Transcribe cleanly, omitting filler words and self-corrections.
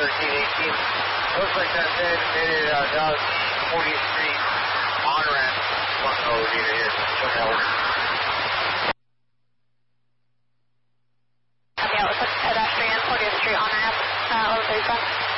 1318. Looks like that's it. Made it down 40th Street on ramp. One elevator here. Check out. Yeah, looks like pedestrian 40th Street on ramp. 035.